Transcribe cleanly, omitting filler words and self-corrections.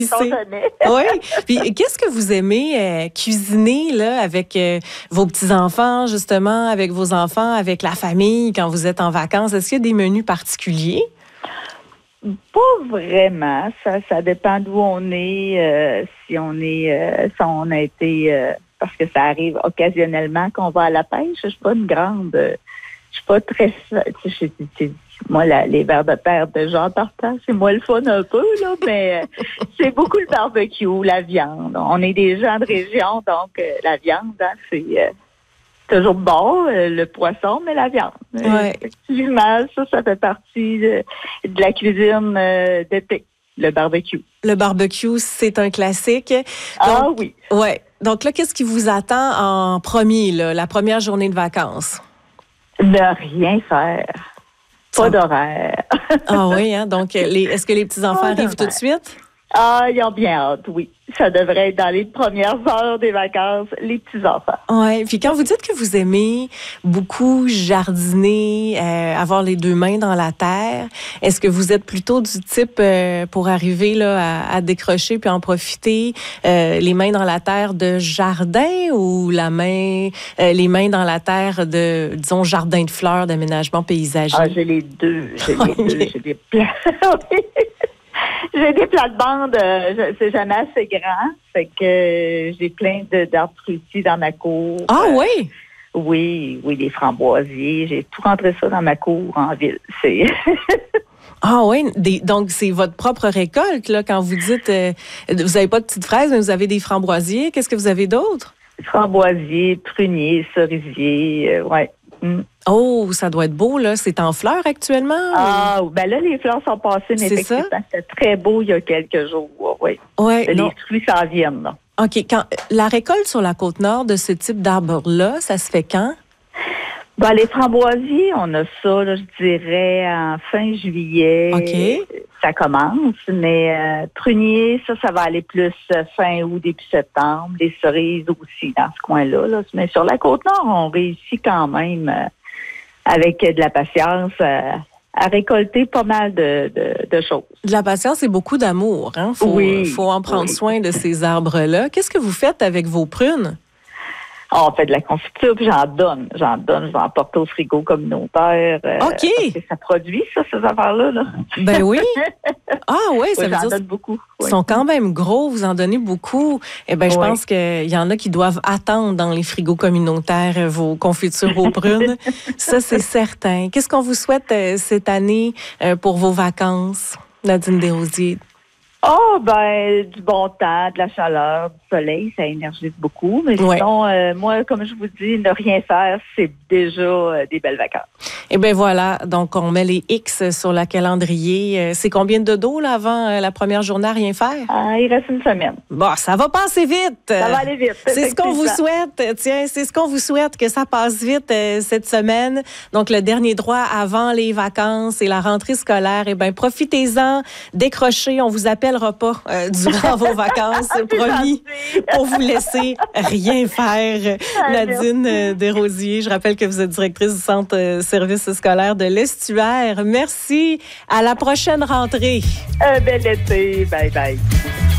Oui. Puis qu'est-ce que vous aimez cuisiner là avec vos petits-enfants, justement, avec vos enfants, avec la famille quand vous êtes en vacances? Est-ce qu'il y a des menus particuliers? Pas vraiment. Ça dépend d'où on est. Si on a été parce que ça arrive occasionnellement qu'on va à la pêche. Je suis pas une grande. Je suis pas très. Moi, les vers de terre de Jean Tartin, c'est moi le fun un peu, là, mais c'est beaucoup le barbecue, la viande. On est des gens de région, donc la viande, hein, c'est toujours bon, le poisson, mais la viande. Ouais. Effectivement, ça fait partie de la cuisine d'été, le barbecue. Le barbecue, c'est un classique. Donc, oui. Ouais. Donc là, qu'est-ce qui vous attend en premier, là, la première journée de vacances? Ne rien faire. Pas d'horaire. Ah oui, hein? Donc, est-ce que les petits-enfants arrivent tout de suite? Ah, ils ont bien hâte, oui. Ça devrait être dans les premières heures des vacances, les petits-enfants. Oui, puis quand vous dites que vous aimez beaucoup jardiner, avoir les deux mains dans la terre, est-ce que vous êtes plutôt du type pour arriver là à décrocher puis en profiter, les mains dans la terre de jardin ou les mains dans la terre de, disons, jardin de fleurs, d'aménagement paysager? Ah, j'ai les deux. J'ai des plans. J'ai des plates-bandes, c'est jamais assez grand, fait que j'ai plein d'arbres fruitiers dans ma cour. Ah oui? Oui, des framboisiers. J'ai tout rentré ça dans ma cour en ville. Ah oui, donc c'est votre propre récolte, là, quand vous dites, vous n'avez pas de petites fraises, mais vous avez des framboisiers. Qu'est-ce que vous avez d'autre? Framboisiers, pruniers, cerisiers, ouais. Oh, ça doit être beau, là. C'est en fleurs actuellement? Ah, ben là, les fleurs sont passées, mais effectivement, c'était très beau il y a quelques jours, oui. Ouais, les fruits s'en viennent, là. OK. La récolte sur la Côte-Nord de ce type d'arbre-là, ça se fait quand? Ben, les framboisiers, on a ça, là, je dirais, en fin juillet. OK. Ça commence, mais prunier, ça va aller plus fin août, début septembre. Les cerises aussi, dans ce coin-là. Là. Mais sur la Côte-Nord, on réussit quand même, avec de la patience, à récolter pas mal de choses. De la patience et beaucoup d'amour. Hein? Faut en prendre soin de ces arbres-là. Qu'est-ce que vous faites avec vos prunes? On fait de la confiture, puis j'en donne. Je vais en porter au frigo communautaire. OK. Parce que ça produit, ces affaires-là. Là. Ben oui. Ah oui, ça veut dire... J'en donne beaucoup. Ils sont quand même gros, vous en donnez beaucoup. Eh bien, je pense qu'il y en a qui doivent attendre dans les frigos communautaires vos confitures aux prunes. Ça, c'est certain. Qu'est-ce qu'on vous souhaite cette année pour vos vacances, Nadine Desrosiers? Oh, ben, du bon temps, de la chaleur, du soleil, ça énergise beaucoup. Mais sinon, moi, comme je vous dis, ne rien faire, c'est déjà des belles vacances. Eh bien, voilà. Donc, on met les X sur le calendrier. C'est combien de dos, là, avant la première journée à rien faire? Il reste une semaine. Bon, ça va passer vite. Ça va aller vite. C'est ce qu'on vous souhaite. Tiens, c'est ce qu'on vous souhaite, que ça passe vite cette semaine. Donc, le dernier droit avant les vacances et la rentrée scolaire. Eh bien, profitez-en, décrochez. On vous appellera pas durant vos vacances, promis, pour vous laisser rien faire. Nadine Desrosiers, je rappelle que vous êtes directrice du Centre service scolaire de l'Estuaire. Merci. À la prochaine rentrée. Bel été. Bye bye.